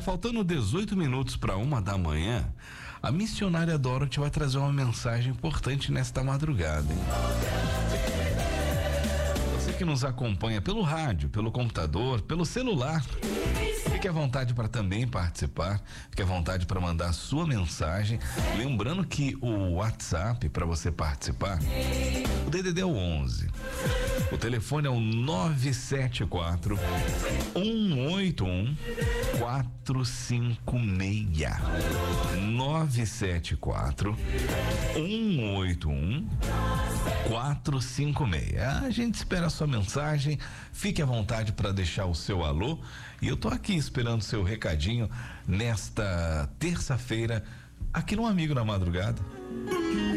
faltando 18 minutos para 1h, a missionária Dorothy vai trazer uma mensagem importante nesta madrugada, hein? Você que nos acompanha pelo rádio, pelo computador, pelo celular, fique à vontade para também participar, fique à vontade para mandar a sua mensagem. Lembrando que o WhatsApp para você participar, o DDD é o 11. O telefone é o 974 181 456. 974 181 456. A gente espera a sua mensagem. Fique à vontade para deixar o seu alô. E eu tô aqui esperando o seu recadinho nesta terça-feira, aqui no Amigo na Madrugada.